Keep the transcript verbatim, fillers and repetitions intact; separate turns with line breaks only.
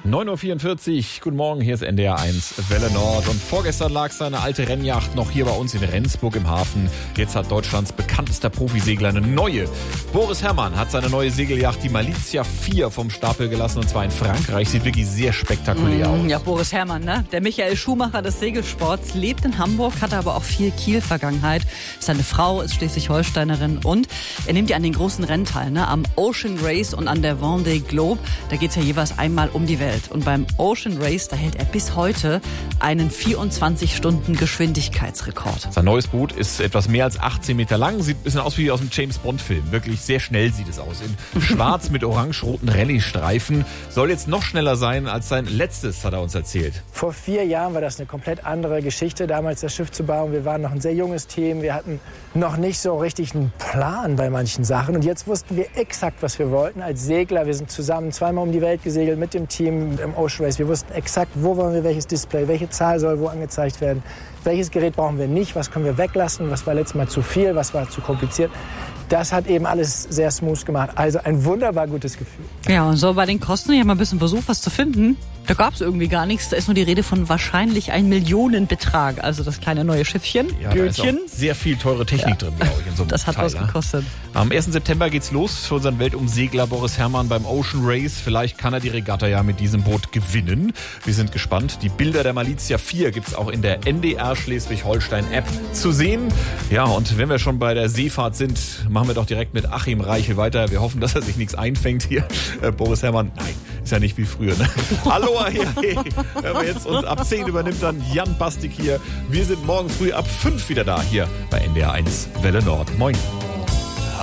neun Uhr vierundvierzig, guten Morgen, hier ist N D R eins Welle Nord. Und vorgestern lag seine alte Rennjacht noch hier bei uns in Rendsburg im Hafen. Jetzt hat Deutschlands bekanntester Profisegler eine neue. Boris Herrmann hat seine neue Segeljacht, die Malizia vier, vom Stapel gelassen, und zwar in Frankreich. Sieht wirklich sehr spektakulär aus.
Ja, Boris Herrmann, ne? Der Michael Schumacher des Segelsports, lebt in Hamburg, hat aber auch viel Kiel-Vergangenheit. Seine Frau ist Schleswig-Holsteinerin und er nimmt ja an den großen Rennen teil, ne? Am Ocean Race und an der Vendée Globe. Da geht's ja jeweils einmal um die Welt. Und beim Ocean Race, da hält er bis heute einen vierundzwanzig Stunden Geschwindigkeitsrekord.
Sein neues Boot ist etwas mehr als achtzehn Meter lang. Sieht ein bisschen aus wie aus einem James-Bond-Film. Wirklich sehr schnell sieht es aus. In schwarz mit orange-roten Rallye-Streifen. Soll jetzt noch schneller sein als sein letztes, hat er uns erzählt.
Vor vier Jahren war das eine komplett andere Geschichte, damals das Schiff zu bauen. Wir waren noch ein sehr junges Team. Wir hatten noch nicht so richtig einen Plan bei manchen Sachen. Und jetzt wussten wir exakt, was wir wollten als Segler. Wir sind zusammen zweimal um die Welt gesegelt mit dem Team im Ocean Race. Wir wussten exakt, wo wollen wir welches Display, welche Zahl soll wo angezeigt werden, welches Gerät brauchen wir nicht, was können wir weglassen, was war letztes Mal zu viel, was war zu kompliziert. Das hat eben alles sehr smooth gemacht. Also ein wunderbar gutes Gefühl.
Ja, und so bei den Kosten, ich habe mal ein bisschen versucht, was zu finden. Da gab es irgendwie gar nichts. Da ist nur die Rede von wahrscheinlich ein Millionenbetrag. Also das kleine neue Schiffchen,
ja, Götchen. Da ist auch sehr viel teure Technik ja. drin, glaube ich. In so einem
das hat
Teil,
was gekostet.
Am ersten September geht's los für unseren Weltumsegler Boris Herrmann beim Ocean Race. Vielleicht kann er die Regatta ja mit diesem Boot gewinnen. Wir sind gespannt. Die Bilder der Malizia vier gibt's auch in der N D R Schleswig-Holstein-App zu sehen. Ja, und wenn wir schon bei der Seefahrt sind, machen wir doch direkt mit Achim Reichel weiter. Wir hoffen, dass er sich nichts einfängt hier. Äh, Boris Herrmann, nein, ist ja nicht wie früher. Ne? Aloha, hey, hey. Hören wir jetzt, und ab zehn übernimmt dann Jan Bastik hier. Wir sind morgen früh ab fünf wieder da, hier bei N D R eins Welle Nord. Moin.